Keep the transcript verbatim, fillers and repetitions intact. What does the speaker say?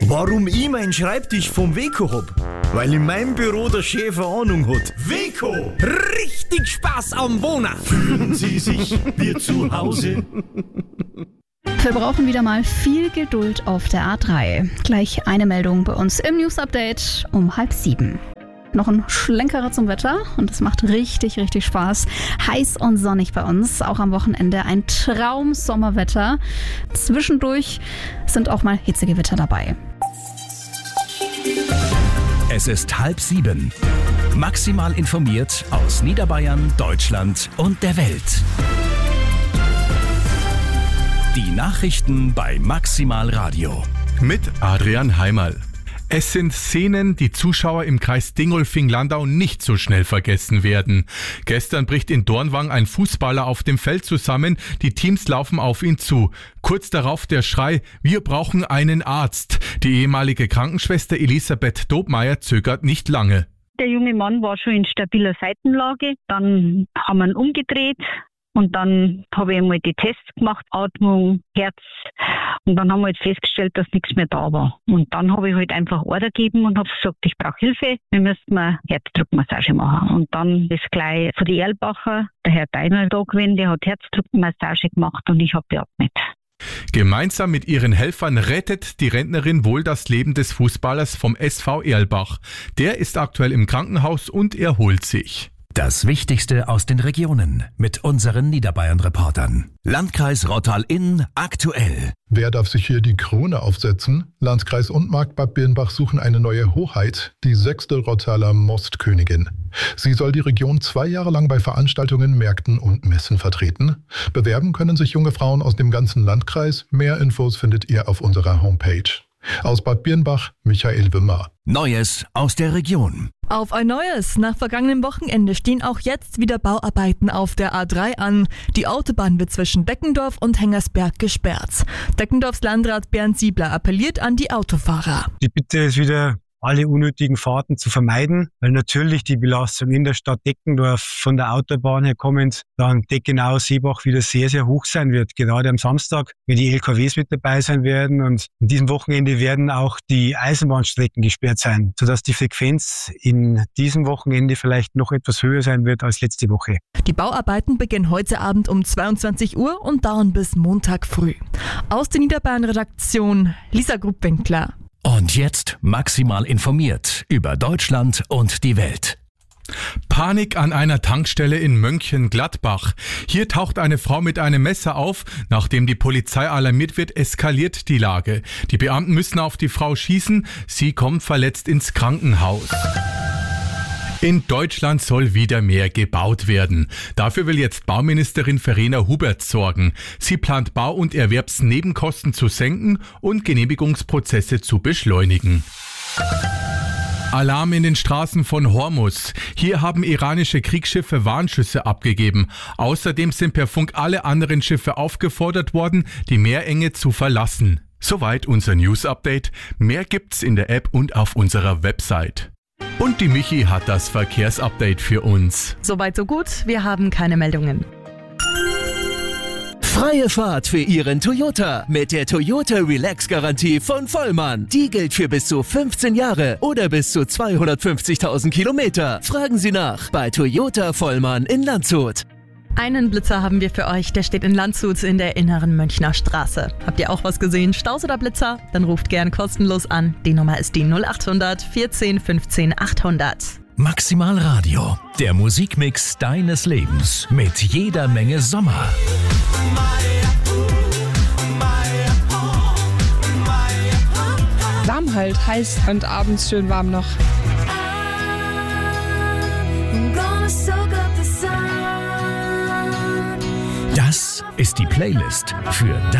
Warum ich meinen Schreibtisch vom Weco hab? Weil in meinem Büro der Chef eine Ahnung hat. Weco! Richtig Spaß am Wohnen! Fühlen Sie sich wie zu Hause? Wir brauchen wieder mal viel Geduld auf der A drei. Gleich eine Meldung bei uns im News Update um halb sieben. Noch ein Schlenkerer zum Wetter und es macht richtig, richtig Spaß. Heiß und sonnig bei uns, auch am Wochenende ein Traum-Sommerwetter. Zwischendurch sind auch mal Hitzegewitter dabei. Es ist halb sieben. Maximal informiert aus Niederbayern, Deutschland und der Welt. Die Nachrichten bei Maximal Radio. Mit Adrian Heimerl. Es sind Szenen, die Zuschauer im Kreis Dingolfing-Landau nicht so schnell vergessen werden. Gestern bricht in Dornwang ein Fußballer auf dem Feld zusammen, die Teams laufen auf ihn zu. Kurz darauf der Schrei, wir brauchen einen Arzt. Die ehemalige Krankenschwester Elisabeth Dobmeier zögert nicht lange. Der junge Mann war schon in stabiler Seitenlage, dann haben wir ihn umgedreht. Und dann habe ich einmal die Tests gemacht, Atmung, Herz. Und dann haben wir halt festgestellt, dass nichts mehr da war. Und dann habe ich halt einfach Order gegeben und habe gesagt, ich brauche Hilfe. Wir müssen mal Herzdruckmassage machen. Und dann ist gleich von die Erlbacher, der Herr Deiner da gewesen, der hat Herzdruckmassage gemacht und ich habe beatmet. Gemeinsam mit ihren Helfern rettet die Rentnerin wohl das Leben des Fußballers vom S V Erlbach. Der ist aktuell im Krankenhaus und erholt sich. Das Wichtigste aus den Regionen mit unseren Niederbayern-Reportern. Landkreis Rottal-Inn aktuell. Wer darf sich hier die Krone aufsetzen? Landkreis und Mark Bad Birnbach suchen eine neue Hoheit, die sechste Rottaler Mostkönigin. Sie soll die Region zwei Jahre lang bei Veranstaltungen, Märkten und Messen vertreten. Bewerben können sich junge Frauen aus dem ganzen Landkreis. Mehr Infos findet ihr auf unserer Homepage. Aus Bad Birnbach, Michael Wimmer. Neues aus der Region. Auf ein neues. Nach vergangenem Wochenende stehen auch jetzt wieder Bauarbeiten auf der A drei an. Die Autobahn wird zwischen Deckendorf und Hengersberg gesperrt. Deckendorfs Landrat Bernd Siebler appelliert an die Autofahrer. Die Bitte ist wieder, alle unnötigen Fahrten zu vermeiden, weil natürlich die Belastung in der Stadt Deckendorf von der Autobahn her kommend dann Deckenau-Seebach wieder sehr, sehr hoch sein wird. Gerade am Samstag, wenn die L K Ws mit dabei sein werden, und an diesem Wochenende werden auch die Eisenbahnstrecken gesperrt sein, sodass die Frequenz in diesem Wochenende vielleicht noch etwas höher sein wird als letzte Woche. Die Bauarbeiten beginnen heute Abend um zweiundzwanzig Uhr und dauern bis Montag früh. Aus der Niederbayern-Redaktion Lisa Gruppwinkler. Und jetzt maximal informiert über Deutschland und die Welt. Panik an einer Tankstelle in Mönchengladbach. Hier taucht eine Frau mit einem Messer auf. Nachdem die Polizei alarmiert wird, eskaliert die Lage. Die Beamten müssen auf die Frau schießen. Sie kommt verletzt ins Krankenhaus. In Deutschland soll wieder mehr gebaut werden. Dafür will jetzt Bauministerin Verena Hubert sorgen. Sie plant Bau- und Erwerbsnebenkosten zu senken und Genehmigungsprozesse zu beschleunigen. Alarm in den Straßen von Hormuz. Hier haben iranische Kriegsschiffe Warnschüsse abgegeben. Außerdem sind per Funk alle anderen Schiffe aufgefordert worden, die Meerenge zu verlassen. Soweit unser News-Update. Mehr gibt's in der App und auf unserer Website. Und die Michi hat das Verkehrsupdate für uns. Soweit so gut, wir haben keine Meldungen. Freie Fahrt für Ihren Toyota mit der Toyota Relax Garantie von Vollmann. Die gilt für bis zu fünfzehn Jahre oder bis zu zweihundertfünfzigtausend Kilometer. Fragen Sie nach bei Toyota Vollmann in Landshut. Einen Blitzer haben wir für euch, der steht in Landshut in der inneren Münchner Straße. Habt ihr auch was gesehen, Staus oder Blitzer? Dann ruft gern kostenlos an. Die Nummer ist die null acht hundert vierzehn fünfzehn achthundert. Maximal Radio, der Musikmix deines Lebens mit jeder Menge Sommer. Warm halt, heiß und abends schön warm noch. Das ist die Playlist für